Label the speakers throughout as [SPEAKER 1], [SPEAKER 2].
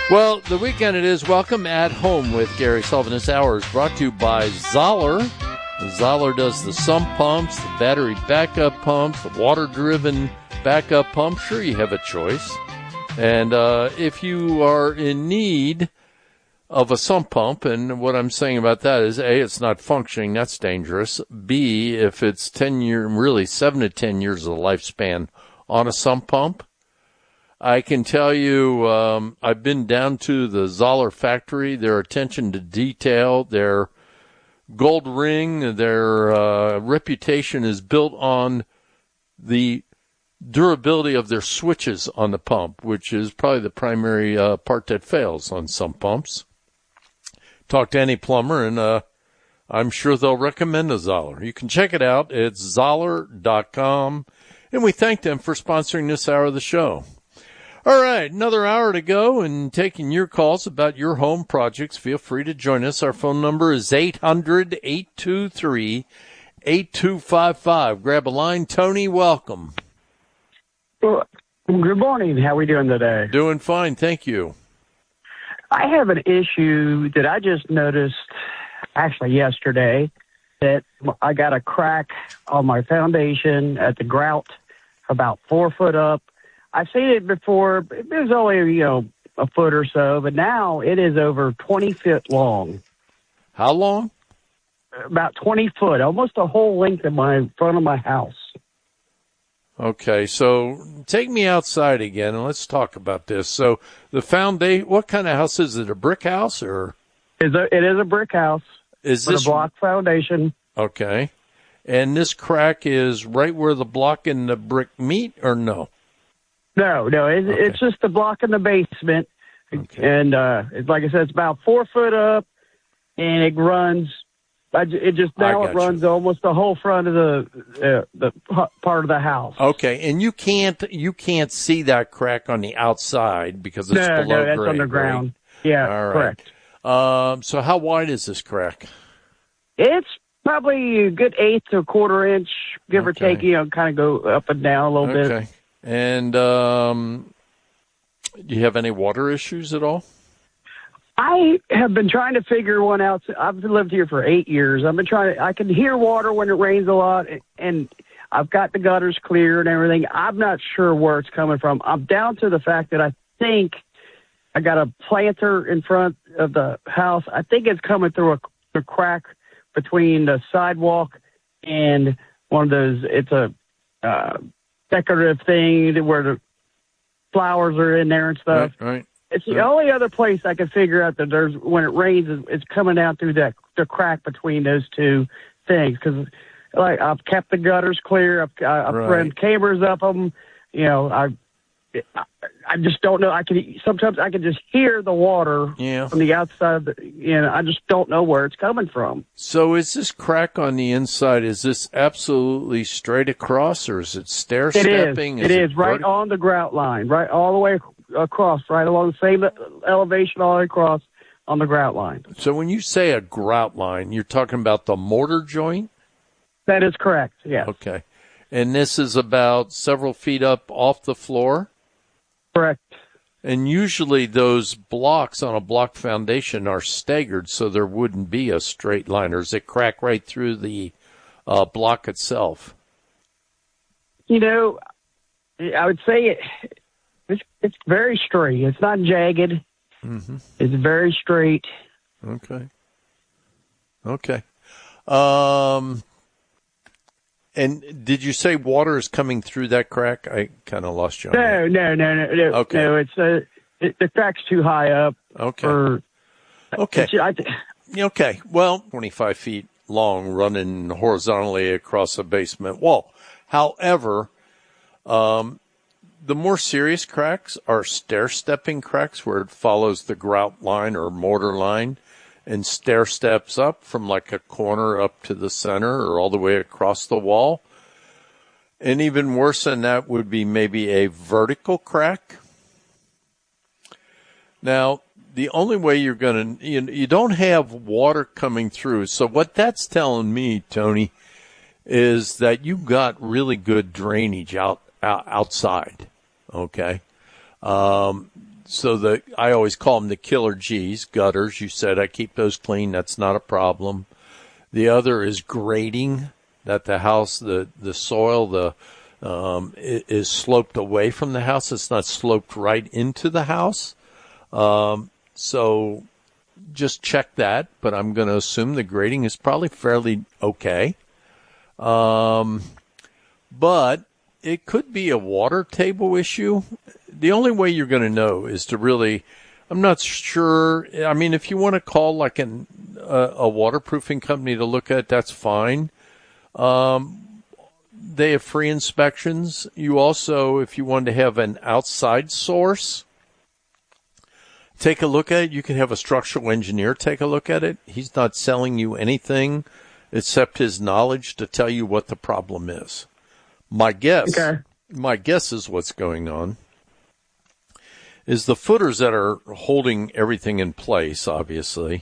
[SPEAKER 1] Well, the weekend it is. Welcome at Home with Gary Sullivan. This hour is brought to you by Zoller. Zoller does the sump pumps, the battery backup pumps, the water-driven backup pump. Sure, you have a choice. And if you are in need of a sump pump, and what I'm saying about that is, A, it's not functioning. That's dangerous. B, if it's 7 to 10 years of the lifespan on a sump pump, I can tell you, I've been down to the Zoller factory. Their attention to detail, their gold ring, their reputation is built on the durability of their switches on the pump, which is probably the primary part that fails on some pumps. Talk to any plumber, and I'm sure they'll recommend a Zoller. You can check it out. It's Zoller.com, and we thank them for sponsoring this hour of the show. All right, another hour to go and taking your calls about your home projects. Feel free to join us. Our phone number is 800-823-8255. Grab a line. Tony, welcome.
[SPEAKER 2] Well, good morning. How are we doing today?
[SPEAKER 1] Doing fine, thank you.
[SPEAKER 2] I have an issue that I just noticed actually yesterday, that I got a crack on my foundation at the grout about 4 foot up. I've seen it before. It was only, a foot or so, but now it is over 20 feet long.
[SPEAKER 1] How long?
[SPEAKER 2] About 20 foot, almost the whole length of my front of my house.
[SPEAKER 1] Okay, so take me outside again and let's talk about this. So the foundation, what kind of house is it? A brick house or?
[SPEAKER 2] It is a brick house.
[SPEAKER 1] Is this
[SPEAKER 2] a block foundation?
[SPEAKER 1] Okay. And this crack is right where the block and the brick meet or no?
[SPEAKER 2] No, it's just the block in the basement.
[SPEAKER 1] Okay.
[SPEAKER 2] And it's like I said, it's about 4 foot up, and it runs. It runs almost the whole front of the part of the house.
[SPEAKER 1] Okay, and you can't see that crack on the outside because it's below grade.
[SPEAKER 2] No, that's underground. Right? Yeah,
[SPEAKER 1] all
[SPEAKER 2] right.
[SPEAKER 1] Correct. So how wide is this crack?
[SPEAKER 2] It's probably a good 1/8 to 1/4 inch, give or take. Kind of go up and down a little bit.
[SPEAKER 1] Okay. And do you have any water issues at all?
[SPEAKER 2] I have been trying to figure one out. I've lived here for 8 years. I can hear water when it rains a lot, and I've got the gutters clear and everything. I'm not sure where it's coming from. I'm down to the fact that I think I got a planter in front of the house. I think it's coming through a crack between the sidewalk and one of those. It's a decorative thing where the flowers are in there and stuff.
[SPEAKER 1] Right.
[SPEAKER 2] It's the only other place I can figure out that when it rains, it's coming down through the crack between those two things. Because I've kept the gutters clear, I've run cameras up them. I just don't know. Sometimes I can just hear the water from the outside. I just don't know where it's coming from.
[SPEAKER 1] So is this crack on the inside? Is this absolutely straight across, or is it stair stepping?
[SPEAKER 2] It is right on the grout line, right all the way across, right along the same elevation all the way across on the grout line.
[SPEAKER 1] So when you say a grout line, you're talking about the mortar joint?
[SPEAKER 2] That is correct. Yes.
[SPEAKER 1] Okay, and this is about several feet up off the floor.
[SPEAKER 2] Correct.
[SPEAKER 1] And usually those blocks on a block foundation are staggered, so there wouldn't be a straight line, or does it crack right through the block itself?
[SPEAKER 2] I would say it's very straight. It's not jagged.
[SPEAKER 1] Mm-hmm.
[SPEAKER 2] It's very straight.
[SPEAKER 1] Okay. And did you say water is coming through that crack? I kind of lost you on that.
[SPEAKER 2] No.
[SPEAKER 1] Okay.
[SPEAKER 2] No, the crack's too high up.
[SPEAKER 1] Okay. Okay. Well, 25 feet long, running horizontally across a basement wall. However, the more serious cracks are stair-stepping cracks where it follows the grout line or mortar line and stair steps up from like a corner up to the center or all the way across the wall. And even worse than that would be maybe a vertical crack. Now, the only way you're going to, you don't have water coming through. So what that's telling me, Tony, is that you got really good drainage outside. Okay. I always call them the killer G's, gutters. You said I keep those clean. That's not a problem. The other is grading, that the house, the soil, is sloped away from the house. It's not sloped right into the house. So just check that, but I'm going to assume the grading is probably fairly okay. But it could be a water table issue. The only way you're going to know is to really, I'm not sure. I mean, if you want to call like a waterproofing company to look at, that's fine. They have free inspections. You also, if you want to have an outside source, take a look at it. You can have a structural engineer take a look at it. He's not selling you anything except his knowledge to tell you what the problem is. My guess is what's going on is the footers that are holding everything in place, obviously.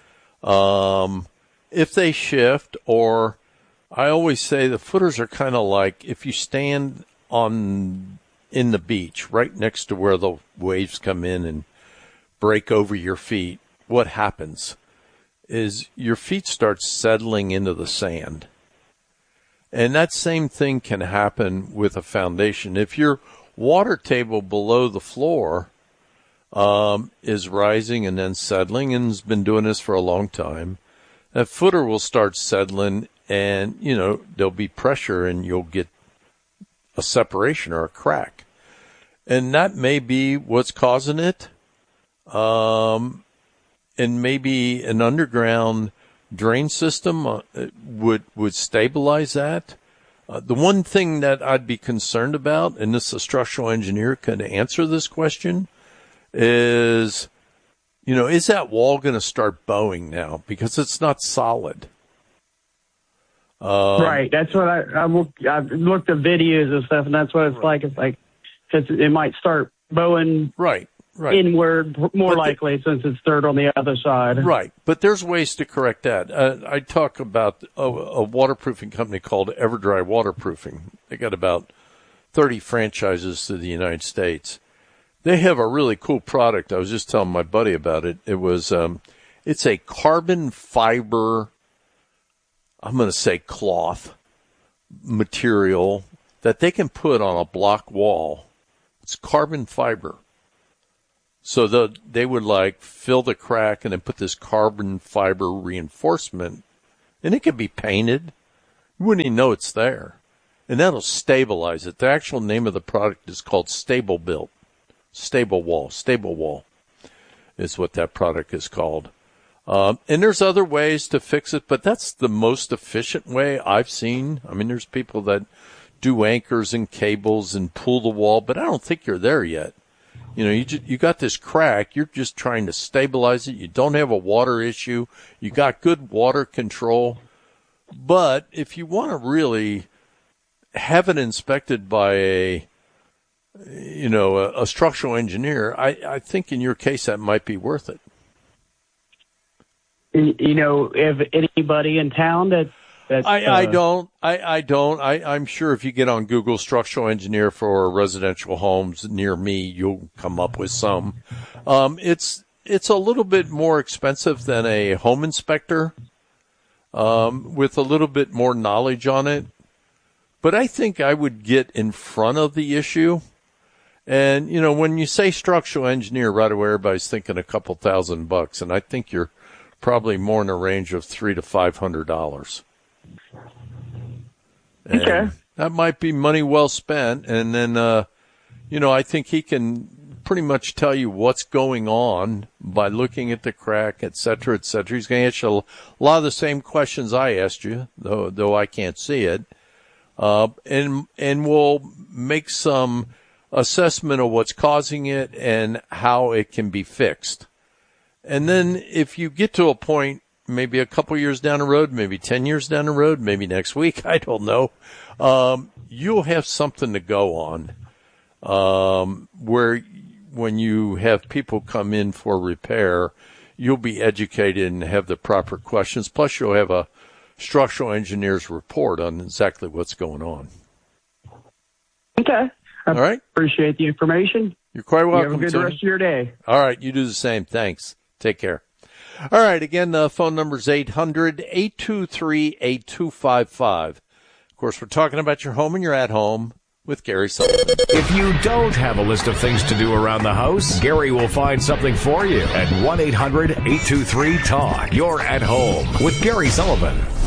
[SPEAKER 1] If they shift, or I always say the footers are kind of like if you stand in the beach right next to where the waves come in and break over your feet, what happens is your feet start settling into the sand. And that same thing can happen with a foundation. If your water table below the floor is rising and then settling, and has been doing this for a long time, that footer will start settling, and, there'll be pressure and you'll get a separation or a crack. And that may be what's causing it. And maybe an underground drain system would stabilize that. The one thing that I'd be concerned about, and this a structural engineer could answer this question, is that wall going to start bowing now because it's not solid?
[SPEAKER 2] Right. That's what I've looked at videos and stuff, and that's what it's like. It's like, because it might start bowing. Right. Inward, more likely, since it's dirt on the other side.
[SPEAKER 1] Right, but there's ways to correct that. I talk about a waterproofing company called Everdry Waterproofing. They got about 30 franchises through the United States. They have a really cool product. I was just telling my buddy about it. It's a carbon fiber, I'm going to say cloth material that they can put on a block wall. It's carbon fiber. So they would fill the crack and then put this carbon fiber reinforcement, and it can be painted. You wouldn't even know it's there. And that'll stabilize it. The actual name of the product is called Stable Built. Stable Wall is what that product is called. And there's other ways to fix it, but that's the most efficient way I've seen. I mean, there's people that do anchors and cables and pull the wall, but I don't think you're there yet. You got this crack. You're just trying to stabilize it. You don't have a water issue. You got good water control. But if you want to really have it inspected by a structural engineer, I think in your case that might be worth it.
[SPEAKER 2] If anybody in town
[SPEAKER 1] I don't. I'm sure if you get on Google structural engineer for residential homes near me, you'll come up with some. It's a little bit more expensive than a home inspector, with a little bit more knowledge on it. But I think I would get in front of the issue. And, when you say structural engineer, right away everybody's thinking a couple $1,000, and I think you're probably more in the range of $300 to $500. And okay. That might be money well spent. And then, I think he can pretty much tell you what's going on by looking at the crack, et cetera, et cetera. He's going to ask you a lot of the same questions I asked you, though I can't see it. And we'll make some assessment of what's causing it and how it can be fixed. And then if you get to a point, maybe a couple years down the road, maybe 10 years down the road, maybe next week, I don't know, you'll have something to go on, where when you have people come in for repair, you'll be educated and have the proper questions. Plus you'll have a structural engineer's report on exactly what's going on.
[SPEAKER 2] Okay.
[SPEAKER 1] All right.
[SPEAKER 2] Appreciate the information.
[SPEAKER 1] You're quite welcome,
[SPEAKER 2] You have a good
[SPEAKER 1] Tony.
[SPEAKER 2] rest of your day.
[SPEAKER 1] All right, you do the same. Thanks. Take care. All right, again, the phone number is 800-823-8255. Of course, we're talking about your home and you're at home with Gary Sullivan.
[SPEAKER 3] If you don't have a list of things to do around the house, Gary will find something for you at 1-800-823-TALK. You're at home with Gary Sullivan.